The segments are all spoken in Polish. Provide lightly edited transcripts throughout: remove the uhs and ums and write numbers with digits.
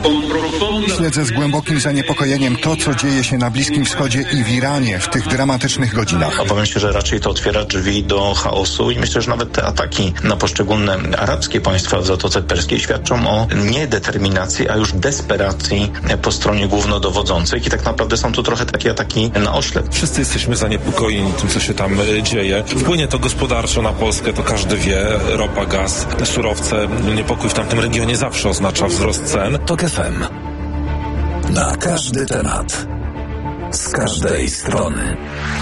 Śledzę z głębokim zaniepokojeniem to, co dzieje się na Bliskim Wschodzie i w Iranie w tych dramatycznych godzinach. Obawiam się, że raczej to otwiera drzwi do chaosu i myślę, że nawet te ataki na poszczególne arabskie państwa w Zatoce Perskiej świadczą o nie determinacji, a już desperacji po stronie głównodowodzących i tak naprawdę są to trochę takie ataki na oślep. Wszyscy jesteśmy zaniepokojeni tym, co się tam dzieje. Wpłynie to gospodarczo na Polskę, to każdy wie. Ropa, gaz, surowce. Niepokój w tamtym regionie zawsze oznacza wzrost cen. TOK FM. Na każdy temat. Z każdej strony.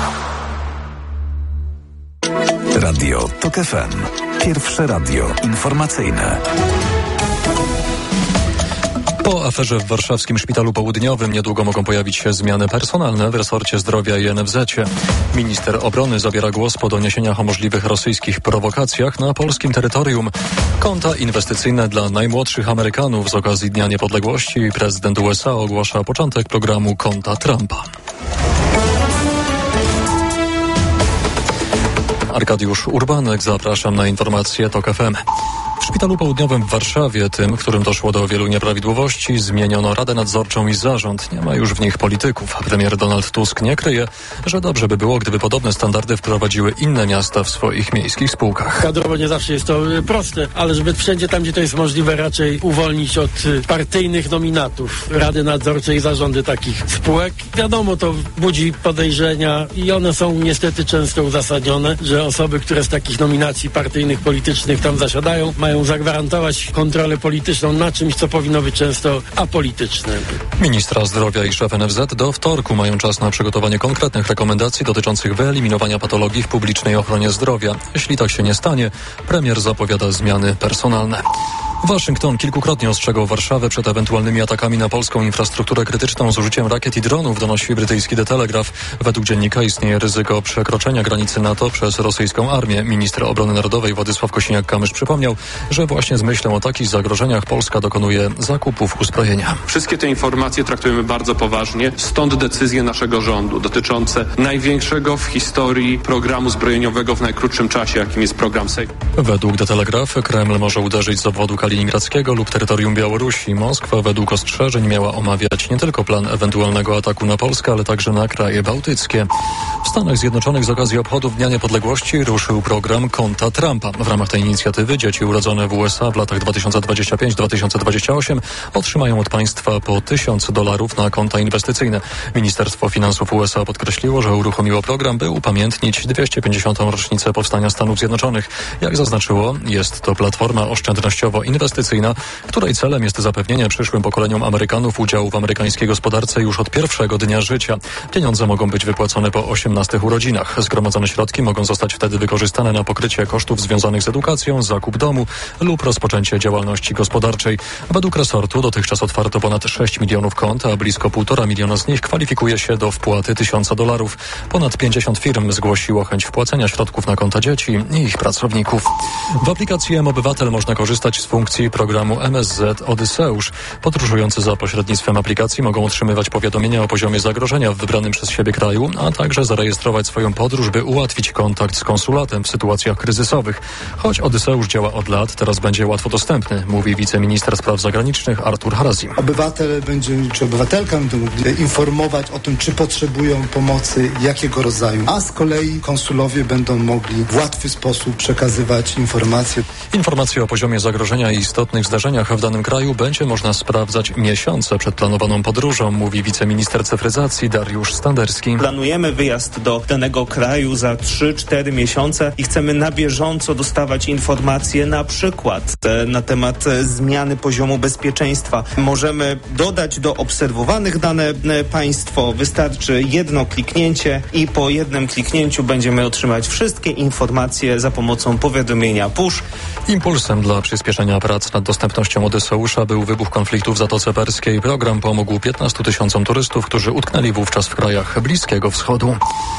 Radio TOK FM. Pierwsze radio informacyjne. Po aferze w warszawskim Szpitalu Południowym niedługo mogą pojawić się zmiany personalne w resorcie zdrowia i NFZ-cie. Minister obrony zabiera głos po doniesieniach o możliwych rosyjskich prowokacjach na polskim terytorium. Konta inwestycyjne dla najmłodszych Amerykanów z okazji Dnia Niepodległości. Prezydent USA ogłasza początek programu Konta Trumpa. Arkadiusz Urbanek, zapraszam na informacje TOK FM. W Szpitalu Południowym w Warszawie, tym, którym doszło do wielu nieprawidłowości, zmieniono Radę Nadzorczą i zarząd. Nie ma już w nich polityków. Premier Donald Tusk nie kryje, że dobrze by było, gdyby podobne standardy wprowadziły inne miasta w swoich miejskich spółkach. Kadrowo nie zawsze jest to proste, ale żeby wszędzie tam, gdzie to jest możliwe, raczej uwolnić od partyjnych nominatów Rady Nadzorcze i zarządy takich spółek. Wiadomo, to budzi podejrzenia i one są niestety często uzasadnione, że osoby, które z takich nominacji partyjnych, politycznych tam zasiadają, mają zagwarantować kontrolę polityczną na czymś, co powinno być często apolityczne. Ministra zdrowia i szef NFZ do wtorku mają czas na przygotowanie konkretnych rekomendacji dotyczących wyeliminowania patologii w publicznej ochronie zdrowia. Jeśli tak się nie stanie, premier zapowiada zmiany personalne. Waszyngton kilkukrotnie ostrzegał Warszawę przed ewentualnymi atakami na polską infrastrukturę krytyczną z użyciem rakiet i dronów, donosi brytyjski The Telegraph. Według dziennika istnieje ryzyko przekroczenia granicy NATO przez rosyjską armię. Minister obrony narodowej Władysław Kosiniak-Kamysz przypomniał, że właśnie z myślą o takich zagrożeniach Polska dokonuje zakupów uzbrojenia. Wszystkie te informacje traktujemy bardzo poważnie, stąd decyzje naszego rządu dotyczące największego w historii programu zbrojeniowego w najkrótszym czasie, jakim jest program SAFE. Według The Telegraph Kreml może uderzyć z obwodu kaliningradzkiego lub terytorium Białorusi. Moskwa według ostrzeżeń miała omawiać nie tylko plan ewentualnego ataku na Polskę, ale także na kraje bałtyckie. W Stanach Zjednoczonych z okazji obchodów Dnia Niepodległości ruszył program Konta Trumpa. W ramach tej inicjatywy dzieci urodzone w USA w latach 2025-2028 otrzymają od państwa po $1000 na konta inwestycyjne. Ministerstwo Finansów USA podkreśliło, że uruchomiło program, by upamiętnić 250. rocznicę powstania Stanów Zjednoczonych. Jak zaznaczyło, jest to platforma oszczędnościowo-inwestycyjna, której celem jest zapewnienie przyszłym pokoleniom Amerykanów udziału w amerykańskiej gospodarce już od pierwszego dnia życia. Pieniądze mogą być wypłacone po 18 urodzinach. Zgromadzone środki mogą zostać wtedy wykorzystane na pokrycie kosztów związanych z edukacją, zakup domu lub rozpoczęcie działalności gospodarczej. Według resortu dotychczas otwarto ponad 6 milionów kont, a blisko 1,5 miliona z nich kwalifikuje się do wpłaty $1000. Ponad 50 firm zgłosiło chęć wpłacenia środków na konta dzieci i ich pracowników. W aplikacji M-Obywatel można korzystać z funkcji programu MSZ Odyseusz. Podróżujący za pośrednictwem aplikacji mogą otrzymywać powiadomienia o poziomie zagrożenia w wybranym przez siebie kraju, a także zarejestrować swoją podróż, by ułatwić kontakt z konsulatem w sytuacjach kryzysowych. Choć Odyseusz działa od lat, teraz będzie łatwo dostępny, mówi wiceminister spraw zagranicznych Artur Harazim. Obywatel czy obywatelka będą mogli informować o tym, czy potrzebują pomocy, jakiego rodzaju, a z kolei konsulowie będą mogli w łatwy sposób przekazywać informacje. Informacje o poziomie zagrożenia i istotnych zdarzeniach w danym kraju będzie można sprawdzać miesiące przed planowaną podróżą, mówi wiceminister cyfryzacji Dariusz Standerski. Planujemy wyjazd do danego kraju za 3-4 miesiące i chcemy na bieżąco dostawać informacje na przykład na temat zmiany poziomu bezpieczeństwa. Możemy dodać do obserwowanych dane państwo. Wystarczy jedno kliknięcie i po jednym kliknięciu będziemy otrzymać wszystkie informacje za pomocą powiadomienia push. Impulsem dla przyspieszenia prac nad dostępnością Odyseusza był wybuch konfliktu w Zatoce Perskiej. Program pomógł 15 000 turystów, którzy utknęli wówczas w krajach Bliskiego Wschodu.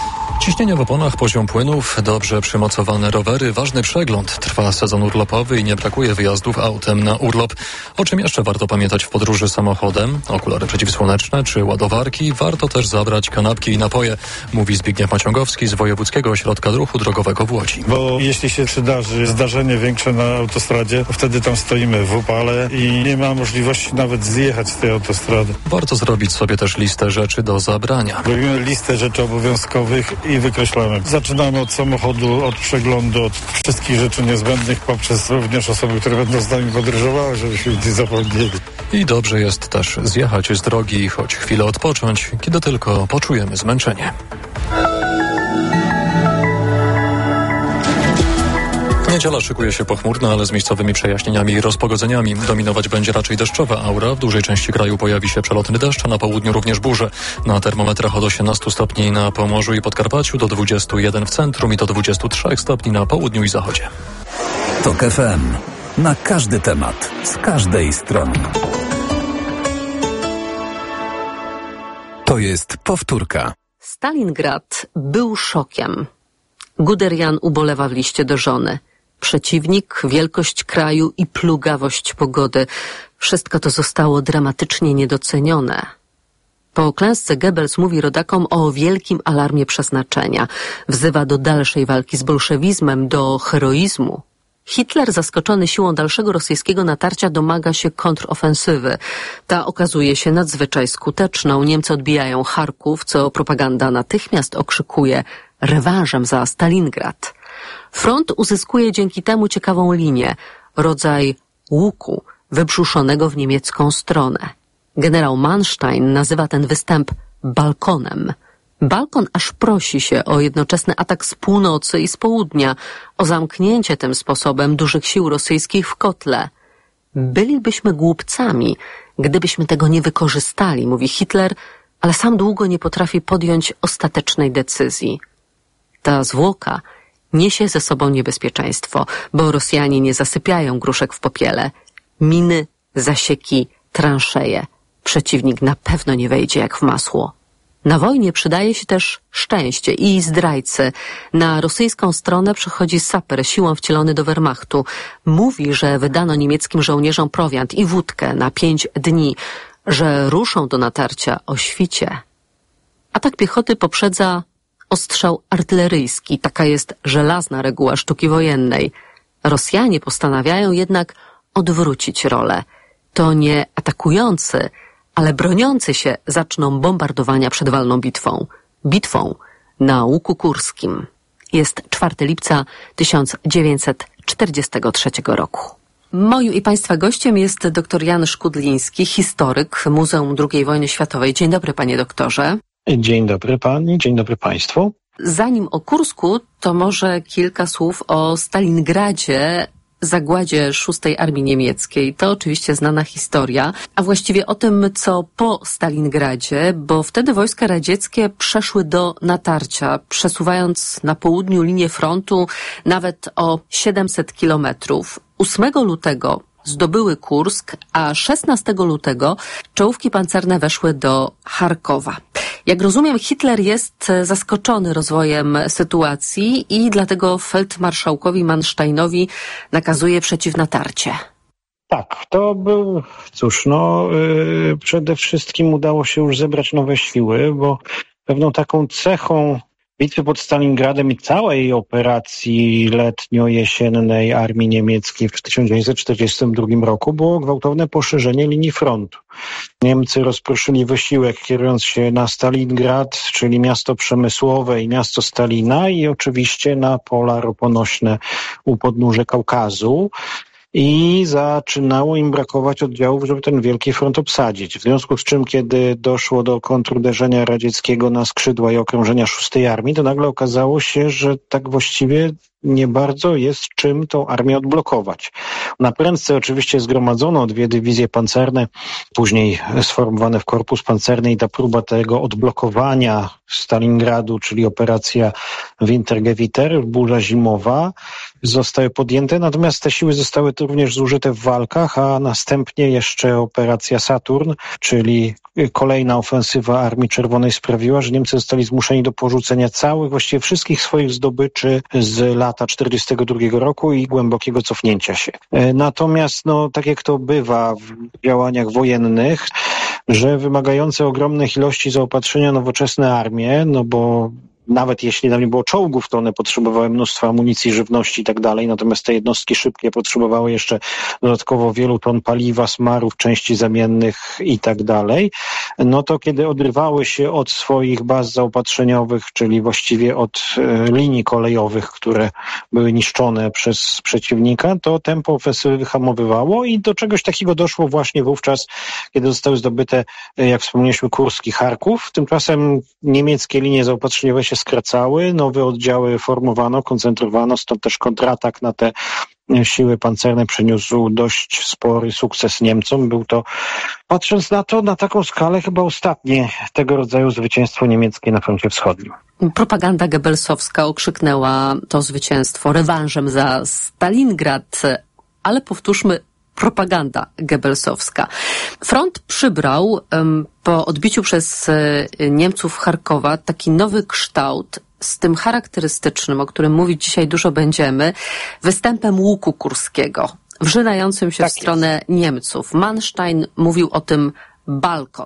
Ciśnienie w oponach, poziom płynów, dobrze przymocowane rowery, ważny przegląd. Trwa sezon urlopowy i nie brakuje wyjazdów autem na urlop. O czym jeszcze warto pamiętać w podróży samochodem? Okulary przeciwsłoneczne czy ładowarki? Warto też zabrać kanapki i napoje, mówi Zbigniew Maciągowski z Wojewódzkiego Ośrodka Ruchu Drogowego w Łodzi. Bo jeśli się przydarzy zdarzenie większe na autostradzie, wtedy tam stoimy w upale i nie ma możliwości nawet zjechać z tej autostrady. Warto zrobić sobie też listę rzeczy do zabrania. Robimy listę rzeczy obowiązkowych i wykreślamy. Zaczynamy od samochodu, od przeglądu, od wszystkich rzeczy niezbędnych, poprzez również osoby, które będą z nami podróżowały, żebyśmy nie zapomnieli. I dobrze jest też zjechać z drogi, choć chwilę odpocząć, kiedy tylko poczujemy zmęczenie. Niedziela szykuje się pochmurna, ale z miejscowymi przejaśnieniami i rozpogodzeniami. Dominować będzie raczej deszczowa aura. W dużej części kraju pojawi się przelotny deszcz, a na południu również burze. Na termometrach od 18 stopni na Pomorzu i Podkarpaciu do 21 w centrum i do 23 stopni na południu i zachodzie. TOK FM. Na każdy temat, z każdej strony. To jest powtórka. Stalingrad był szokiem. Guderian ubolewa w liście do żony. Przeciwnik, wielkość kraju i plugawość pogody. Wszystko to zostało dramatycznie niedocenione. Po klęsce Goebbels mówi rodakom o wielkim alarmie przeznaczenia. Wzywa do dalszej walki z bolszewizmem, do heroizmu. Hitler, zaskoczony siłą dalszego rosyjskiego natarcia, domaga się kontrofensywy. Ta okazuje się nadzwyczaj skuteczną. Niemcy odbijają Charków, co propaganda natychmiast okrzykuje rewanżem za Stalingrad. Front uzyskuje dzięki temu ciekawą linię, rodzaj łuku wybrzuszonego w niemiecką stronę. Generał Manstein nazywa ten występ balkonem. Balkon aż prosi się o jednoczesny atak z północy i z południa, o zamknięcie tym sposobem dużych sił rosyjskich w kotle. Bylibyśmy głupcami, gdybyśmy tego nie wykorzystali, mówi Hitler, ale sam długo nie potrafi podjąć ostatecznej decyzji. Ta zwłoka niesie ze sobą niebezpieczeństwo, bo Rosjanie nie zasypiają gruszek w popiele. Miny, zasieki, transzeje. Przeciwnik na pewno nie wejdzie jak w masło. Na wojnie przydaje się też szczęście i zdrajcy. Na rosyjską stronę przychodzi saper, siłą wcielony do Wehrmachtu. Mówi, że wydano niemieckim żołnierzom prowiant i wódkę na 5 dni, że ruszą do natarcia o świcie. Atak piechoty poprzedza ostrzał artyleryjski. Taka jest żelazna reguła sztuki wojennej. Rosjanie postanawiają jednak odwrócić rolę. To nie atakujący, ale broniący się zaczną bombardowania przed walną bitwą. Bitwą na Łuku Kurskim. Jest 4 lipca 1943 roku. Moim i Państwa gościem jest dr Jan Szkudliński, historyk Muzeum II Wojny Światowej. Dzień dobry, panie doktorze. Dzień dobry pani, dzień dobry państwu. Zanim o Kursku, to może kilka słów o Stalingradzie, zagładzie 6. Armii Niemieckiej. To oczywiście znana historia, a właściwie o tym, co po Stalingradzie, bo wtedy wojska radzieckie przeszły do natarcia, przesuwając na południu linię frontu nawet o 700 kilometrów. 8 lutego zdobyły Kursk, a 16 lutego czołówki pancerne weszły do Charkowa. Jak rozumiem, Hitler jest zaskoczony rozwojem sytuacji i dlatego feldmarszałkowi Mansteinowi nakazuje przeciwnatarcie. Tak, to był, przede wszystkim udało się już zebrać nowe siły, bo pewną taką cechą bitwy pod Stalingradem i całej operacji letnio-jesiennej armii niemieckiej w 1942 roku było gwałtowne poszerzenie linii frontu. Niemcy rozproszyli wysiłek, kierując się na Stalingrad, czyli miasto przemysłowe i miasto Stalina, i oczywiście na pola roponośne u podnóża Kaukazu. I zaczynało im brakować oddziałów, żeby ten wielki front obsadzić. W związku z czym, kiedy doszło do kontruderzenia radzieckiego na skrzydła i okrążenia 6. Armii, to nagle okazało się, że tak właściwie nie bardzo jest czym tą armię odblokować. Na prędce oczywiście zgromadzono 2 dywizje pancerne, później sformowane w korpus pancerny i ta próba tego odblokowania Stalingradu, czyli operacja Wintergewitter, burza zimowa, zostały podjęte, natomiast te siły zostały również zużyte w walkach, a następnie jeszcze operacja Saturn, czyli kolejna ofensywa Armii Czerwonej sprawiła, że Niemcy zostali zmuszeni do porzucenia całych, właściwie wszystkich swoich zdobyczy z lata 1942 roku i głębokiego cofnięcia się. Natomiast, tak jak to bywa w działaniach wojennych, że wymagające ogromnych ilości zaopatrzenia nowoczesne armie, bo nawet jeśli tam nie było czołgów, to one potrzebowały mnóstwa amunicji, żywności i tak dalej, natomiast te jednostki szybkie potrzebowały jeszcze dodatkowo wielu ton paliwa, smarów, części zamiennych i tak dalej. To kiedy odrywały się od swoich baz zaopatrzeniowych, czyli właściwie od linii kolejowych, które były niszczone przez przeciwnika, to tempo ofensywy wyhamowywało i do czegoś takiego doszło właśnie wówczas, kiedy zostały zdobyte, jak wspomnieliśmy, Kursk i Charków. Tymczasem niemieckie linie zaopatrzeniowe się skracały, nowe oddziały formowano, koncentrowano, stąd też kontratak na te siły pancerne przyniósł dość spory sukces Niemcom. Był to, patrząc na to, na taką skalę chyba ostatnie tego rodzaju zwycięstwo niemieckie na froncie wschodnim. Propaganda goebbelsowska okrzyknęła to zwycięstwo rewanżem za Stalingrad, ale powtórzmy, propaganda goebbelsowska. Front przybrał po odbiciu przez Niemców Charkowa taki nowy kształt z tym charakterystycznym, o którym mówić dzisiaj dużo będziemy, występem łuku kurskiego, wrzynającym się w stronę Niemców. Manstein mówił o tym balkon.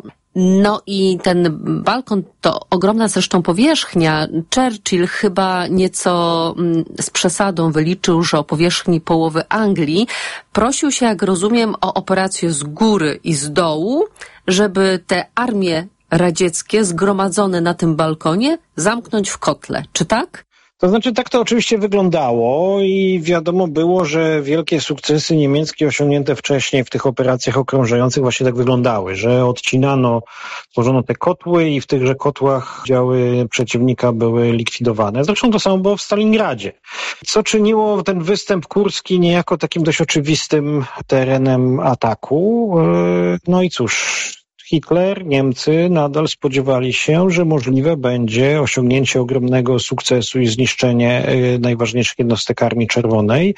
I ten balkon to ogromna zresztą powierzchnia. Churchill chyba nieco z przesadą wyliczył, że o powierzchni połowy Anglii. Prosił się, jak rozumiem, o operację z góry i z dołu, żeby te armie radzieckie zgromadzone na tym balkonie zamknąć w kotle. Czy tak? To znaczy, tak to oczywiście wyglądało i wiadomo było, że wielkie sukcesy niemieckie osiągnięte wcześniej w tych operacjach okrążających właśnie tak wyglądały, że odcinano, tworzono te kotły i w tychże kotłach działy przeciwnika były likwidowane. Zresztą to samo było w Stalingradzie, co czyniło ten występ kurski niejako takim dość oczywistym terenem ataku. I cóż, Hitler, Niemcy nadal spodziewali się, że możliwe będzie osiągnięcie ogromnego sukcesu i zniszczenie najważniejszych jednostek Armii Czerwonej.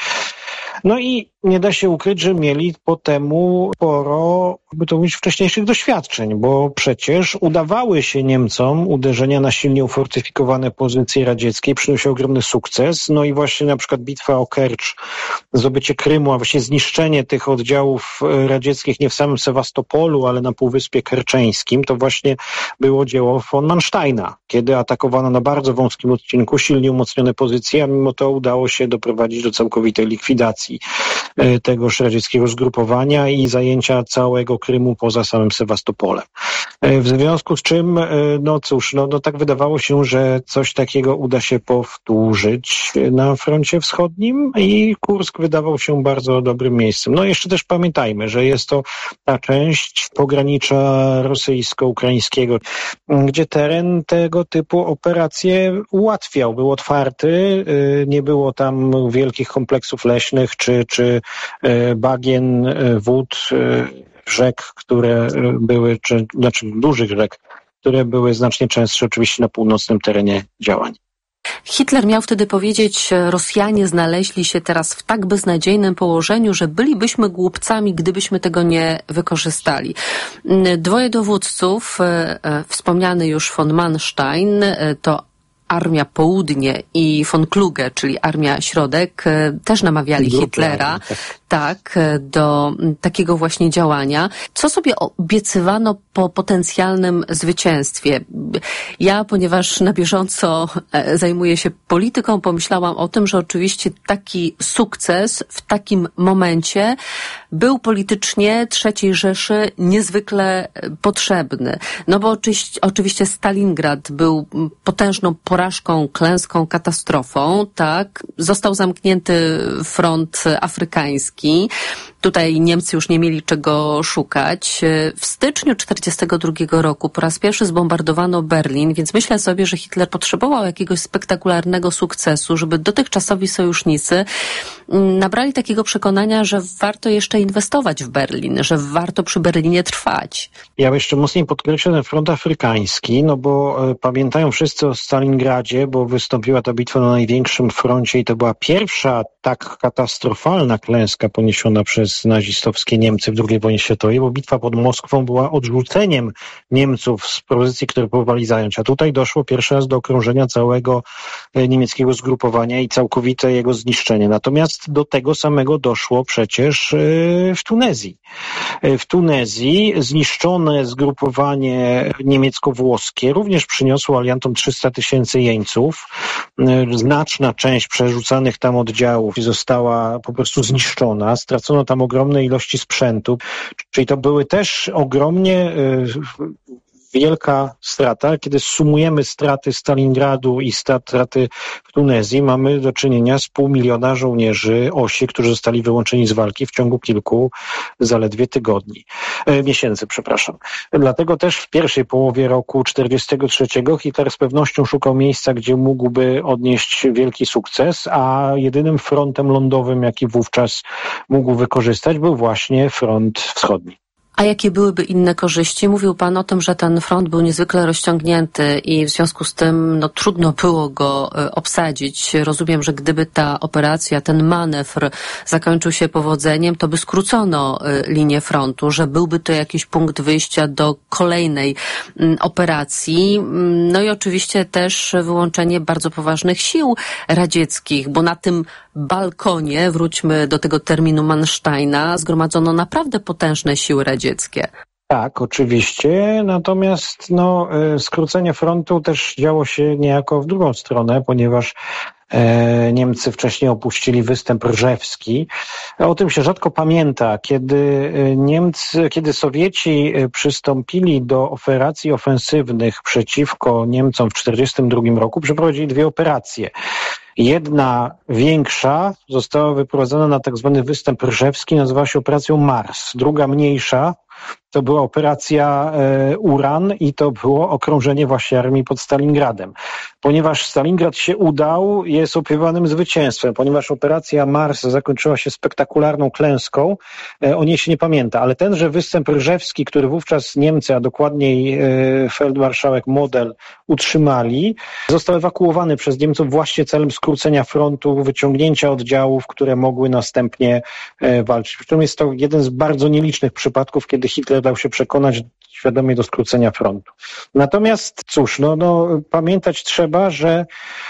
I nie da się ukryć, że mieli po temu sporo, by to mówić, wcześniejszych doświadczeń, bo przecież udawały się Niemcom uderzenia na silnie ufortyfikowane pozycje radzieckie, przyniósł ogromny sukces. I właśnie na przykład bitwa o Kercz, zdobycie Krymu, a właśnie zniszczenie tych oddziałów radzieckich nie w samym Sewastopolu, ale na Półwyspie Kerczeńskim, to właśnie było dzieło von Mansteina, kiedy atakowano na bardzo wąskim odcinku silnie umocnione pozycje, a mimo to udało się doprowadzić do całkowitej likwidacji tegoż radzieckiego zgrupowania i zajęcia całego Krymu poza samym Sewastopolem. W związku z czym, tak wydawało się, że coś takiego uda się powtórzyć na froncie wschodnim i Kursk wydawał się bardzo dobrym miejscem. Jeszcze też pamiętajmy, że jest to ta część pogranicza rosyjsko-ukraińskiego, gdzie teren tego typu operacje ułatwiał, był otwarty, nie było tam wielkich kompleksów leśnych czy bagien, wód, rzek, które były, dużych rzek, które były znacznie częstsze oczywiście na północnym terenie działań. Hitler miał wtedy powiedzieć, Rosjanie znaleźli się teraz w tak beznadziejnym położeniu, że bylibyśmy głupcami, gdybyśmy tego nie wykorzystali. 2 dowódców, wspomniany już von Manstein, to Armia Południe i von Kluge, czyli Armia Środek, też namawiali Hitlera do takiego właśnie działania. Co sobie obiecywano po potencjalnym zwycięstwie? Ja, ponieważ na bieżąco zajmuję się polityką, pomyślałam o tym, że oczywiście taki sukces w takim momencie był politycznie III Rzeszy niezwykle potrzebny. No bo oczywiście Stalingrad był potężną porażką, klęską, katastrofą, tak? Został zamknięty front afrykański. Tutaj Niemcy już nie mieli czego szukać. W styczniu 1942 roku po raz pierwszy zbombardowano Berlin, więc myślę sobie, że Hitler potrzebował jakiegoś spektakularnego sukcesu, żeby dotychczasowi sojusznicy nabrali takiego przekonania, że warto jeszcze inwestować w Berlin, że warto przy Berlinie trwać. Ja jeszcze mocniej podkreślę ten front afrykański, no bo pamiętają wszyscy o Stalingradzie, bo wystąpiła ta bitwa na największym froncie i to była pierwsza tak katastrofalna klęska poniesiona przez nazistowskie Niemcy w II wojnie światowej, bo bitwa pod Moskwą była odrzuceniem Niemców z pozycji, które próbowali zająć, a tutaj doszło pierwszy raz do okrążenia całego niemieckiego zgrupowania i całkowite jego zniszczenie. Natomiast do tego samego doszło przecież w Tunezji. W Tunezji zniszczone zgrupowanie niemiecko-włoskie również przyniosło aliantom 300 000 jeńców. Znaczna część przerzucanych tam oddziałów została po prostu zniszczona. Stracono tam ogromne ilości sprzętu. Czyli to były też ogromnie wielka strata. Kiedy sumujemy straty Stalingradu i straty w Tunezji, mamy do czynienia z 500 000 żołnierzy OSI, którzy zostali wyłączeni z walki w ciągu kilku zaledwie miesięcy. Dlatego też w pierwszej połowie roku 1943 Hitler z pewnością szukał miejsca, gdzie mógłby odnieść wielki sukces, a jedynym frontem lądowym, jaki wówczas mógł wykorzystać, był właśnie front wschodni. A jakie byłyby inne korzyści? Mówił pan o tym, że ten front był niezwykle rozciągnięty i w związku z tym trudno było go obsadzić. Rozumiem, że gdyby ta operacja, ten manewr zakończył się powodzeniem, to by skrócono linię frontu, że byłby to jakiś punkt wyjścia do kolejnej operacji. No i oczywiście też wyłączenie bardzo poważnych sił radzieckich, bo na tym balkonie, wróćmy do tego terminu Mansteina, zgromadzono naprawdę potężne siły radzieckie. Tak, oczywiście, natomiast skrócenie frontu też działo się niejako w drugą stronę, ponieważ Niemcy wcześniej opuścili występ Rżewski. O tym się rzadko pamięta. Kiedy Sowieci przystąpili do operacji ofensywnych przeciwko Niemcom w 1942 roku, przeprowadzili 2 operacje. Jedna większa została wyprowadzona na tak zwany występ Rżewski, nazywała się operacją Mars. Druga mniejsza to była operacja Uran i to było okrążenie właśnie armii pod Stalingradem. Ponieważ Stalingrad się udał, jest opiewanym zwycięstwem. Ponieważ operacja Mars zakończyła się spektakularną klęską, o niej się nie pamięta. Ale tenże występ Rżewski, który wówczas Niemcy, a dokładniej feldmarszałek Model utrzymali, został ewakuowany przez Niemców właśnie celem skrócenia frontu, wyciągnięcia oddziałów, które mogły następnie walczyć. Zresztą jest to jeden z bardzo nielicznych przypadków, kiedy Hitler dał się przekonać świadomie do skrócenia frontu. Natomiast cóż, pamiętać trzeba, że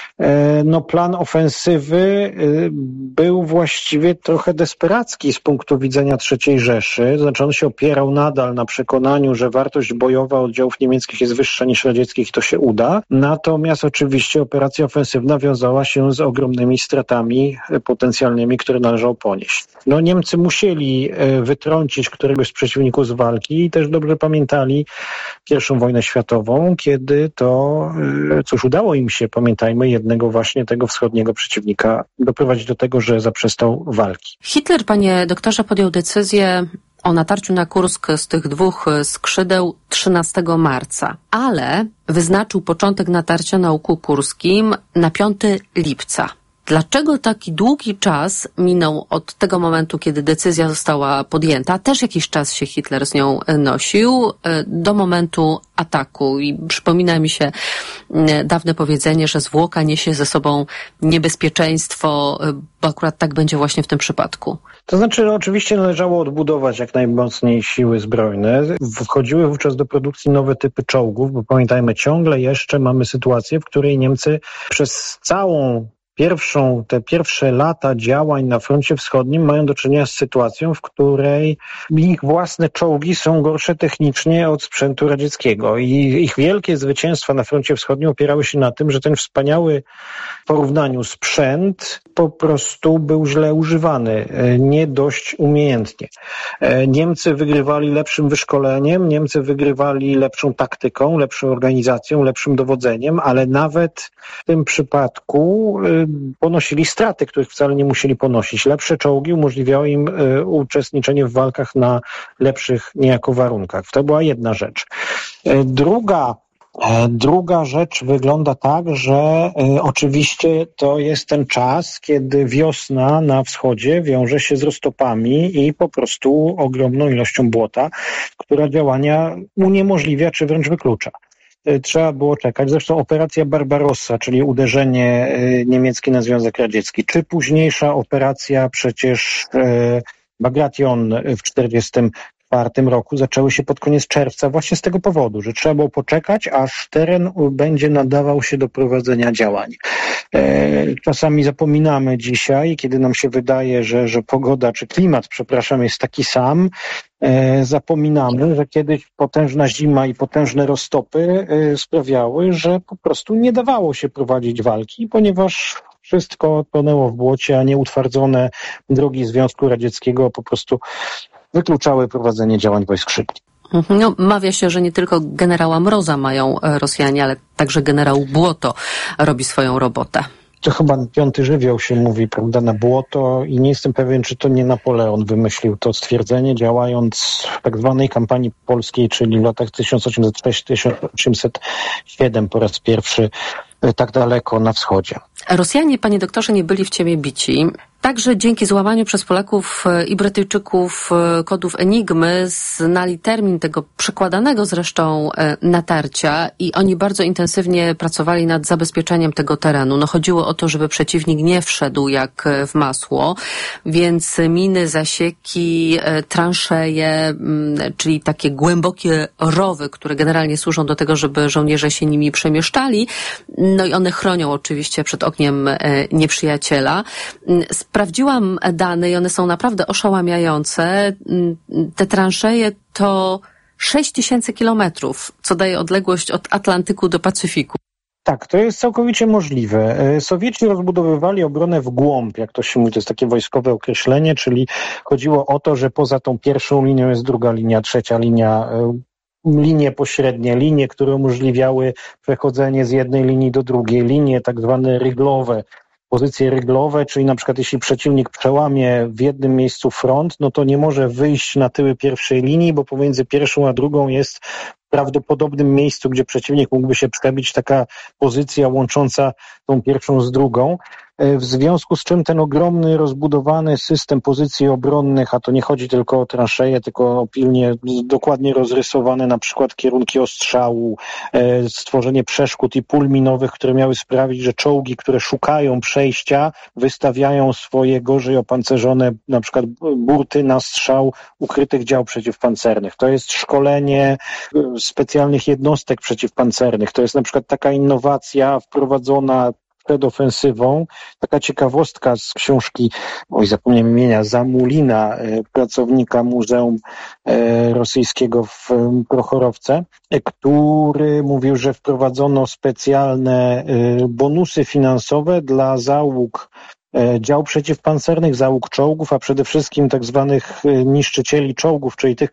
plan ofensywy był właściwie trochę desperacki z punktu widzenia III Rzeszy. Znaczy on się opierał nadal na przekonaniu, że wartość bojowa oddziałów niemieckich jest wyższa niż radzieckich i to się uda. Natomiast oczywiście operacja ofensywna wiązała się z ogromnymi stratami potencjalnymi, które należało ponieść. Niemcy musieli wytrącić któregoś z przeciwników z walki i też dobrze pamiętali I wojnę światową, kiedy to, udało im się, pamiętajmy, jednego właśnie tego wschodniego przeciwnika doprowadzić do tego, że zaprzestał walki. Hitler, panie doktorze, podjął decyzję o natarciu na Kursk z tych 2 skrzydeł 13 marca, ale wyznaczył początek natarcia na Łuku Kurskim na 5 lipca. Dlaczego taki długi czas minął od tego momentu, kiedy decyzja została podjęta? Też jakiś czas się Hitler z nią nosił, do momentu ataku. I przypomina mi się dawne powiedzenie, że zwłoka niesie ze sobą niebezpieczeństwo, bo akurat tak będzie właśnie w tym przypadku. To znaczy, oczywiście należało odbudować jak najmocniej siły zbrojne. Wchodziły wówczas do produkcji nowe typy czołgów, bo pamiętajmy, ciągle jeszcze mamy sytuację, w której Niemcy przez całą te pierwsze lata działań na froncie wschodnim mają do czynienia z sytuacją, w której ich własne czołgi są gorsze technicznie od sprzętu radzieckiego i ich wielkie zwycięstwa na froncie wschodnim opierały się na tym, że ten wspaniały w porównaniu sprzęt po prostu był źle używany, nie dość umiejętnie. Niemcy wygrywali lepszym wyszkoleniem, Niemcy wygrywali lepszą taktyką, lepszą organizacją, lepszym dowodzeniem, ale nawet w tym przypadku ponosili straty, których wcale nie musieli ponosić. Lepsze czołgi umożliwiały im uczestniczenie w walkach na lepszych niejako warunkach. To była jedna rzecz. Druga rzecz wygląda tak, że oczywiście to jest ten czas, kiedy wiosna na wschodzie wiąże się z roztopami i po prostu ogromną ilością błota, która działania uniemożliwia czy wręcz wyklucza. Trzeba było czekać. Zresztą operacja Barbarossa, czyli uderzenie niemieckie na Związek Radziecki, czy późniejsza operacja przecież Bagration w 1944 roku zaczęły się pod koniec czerwca właśnie z tego powodu, że trzeba było poczekać, aż teren będzie nadawał się do prowadzenia działań. Czasami zapominamy dzisiaj, kiedy nam się wydaje, że pogoda czy klimat, jest taki sam, zapominamy, że kiedyś potężna zima i potężne roztopy sprawiały, że po prostu nie dawało się prowadzić walki, ponieważ wszystko tonęło w błocie, a nieutwardzone drogi Związku Radzieckiego po prostu wykluczały prowadzenie działań wojsk szybkich. No, mawia się, że nie tylko generała Mroza mają Rosjanie, ale także generał Błoto robi swoją robotę. To chyba 5. żywioł się mówi, prawda, na błoto i nie jestem pewien, czy to nie Napoleon wymyślił to stwierdzenie, działając w tak zwanej kampanii polskiej, czyli w latach 1806-1807 po raz pierwszy tak daleko na wschodzie. Rosjanie, panie doktorze, nie byli w ciemię bici. Także dzięki złamaniu przez Polaków i Brytyjczyków kodów Enigmy znali termin tego przekładanego zresztą natarcia i oni bardzo intensywnie pracowali nad zabezpieczeniem tego terenu. No chodziło o to, żeby przeciwnik nie wszedł jak w masło, więc miny, zasieki, transzeje, czyli takie głębokie rowy, które generalnie służą do tego, żeby żołnierze się nimi przemieszczali. No i one chronią oczywiście przed ogniem nieprzyjaciela. Sprawdziłam dane i one są naprawdę oszałamiające. Te transzeje to 6000 kilometrów, co daje odległość od Atlantyku do Pacyfiku. Tak, to jest całkowicie możliwe. Sowieci rozbudowywali obronę w głąb, jak to się mówi, to jest takie wojskowe określenie, czyli chodziło o to, że poza tą pierwszą linią jest druga linia, trzecia linia, linie pośrednie, linie, które umożliwiały przechodzenie z jednej linii do drugiej, linie tak zwane ryglowe, pozycje ryglowe, czyli na przykład jeśli przeciwnik przełamie w jednym miejscu front, no to nie może wyjść na tyły pierwszej linii, bo pomiędzy pierwszą a drugą jest w prawdopodobnym miejscu, gdzie przeciwnik mógłby się przebić, taka pozycja łącząca tą pierwszą z drugą. W związku z czym ten ogromny, rozbudowany system pozycji obronnych, a to nie chodzi tylko o transzeje, tylko o pilnie, dokładnie rozrysowane na przykład kierunki ostrzału, stworzenie przeszkód i pól minowych, które miały sprawić, że czołgi, które szukają przejścia, wystawiają swoje gorzej opancerzone na przykład burty na strzał ukrytych dział przeciwpancernych. To jest szkolenie specjalnych jednostek przeciwpancernych. To jest na przykład taka innowacja wprowadzona przed ofensywą. Taka ciekawostka z książki, zapomniałem imienia, Zamulina, pracownika Muzeum Rosyjskiego w Prochorowce, który mówił, że wprowadzono specjalne bonusy finansowe dla załóg dział przeciwpancernych, załóg czołgów, a przede wszystkim tak zwanych niszczycieli czołgów, czyli tych,